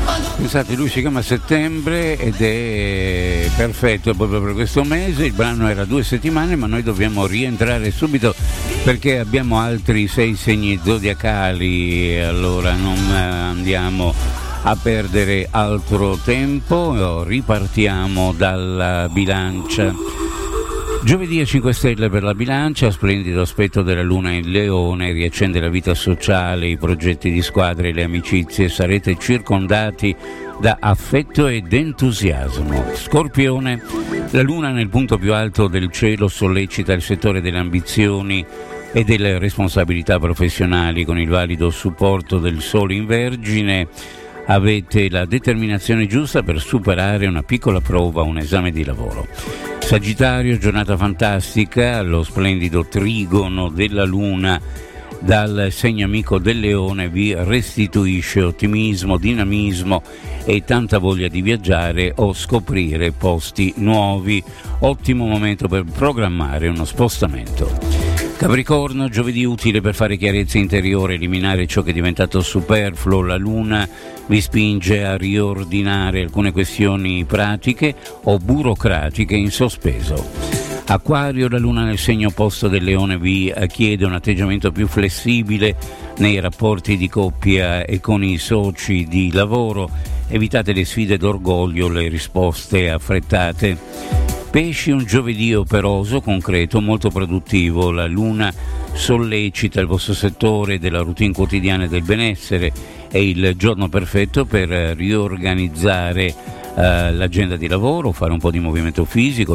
Pensate, lui si chiama Settembre ed è perfetto proprio per questo mese. Il brano era 2 settimane, ma noi dobbiamo rientrare subito perché abbiamo altri 6 segni zodiacali, allora non andiamo a perdere altro tempo. Ripartiamo dalla Bilancia. Giovedì a 5 stelle per la Bilancia, splendido aspetto della Luna in Leone, riaccende la vita sociale, i progetti di squadra e le amicizie, sarete circondati da affetto ed entusiasmo. Scorpione, la Luna nel punto più alto del cielo sollecita il settore delle ambizioni e delle responsabilità professionali con il valido supporto del Sole in Vergine. Avete la determinazione giusta per superare una piccola prova, un esame di lavoro. Sagittario, giornata fantastica, lo splendido trigono della Luna dal segno amico del Leone vi restituisce ottimismo, dinamismo e tanta voglia di viaggiare o scoprire posti nuovi. Ottimo momento per programmare uno spostamento. Capricorno, giovedì utile per fare chiarezza interiore, eliminare ciò che è diventato superfluo. La Luna vi spinge a riordinare alcune questioni pratiche o burocratiche in sospeso. Acquario, la Luna nel segno opposto del Leone vi chiede un atteggiamento più flessibile nei rapporti di coppia e con i soci di lavoro. Evitate le sfide d'orgoglio, le risposte affrettate. Pesci, un giovedì operoso, concreto, molto produttivo. La Luna sollecita il vostro settore della routine quotidiana e del benessere. È il giorno perfetto per riorganizzare l'agenda di lavoro, fare un po' di movimento fisico,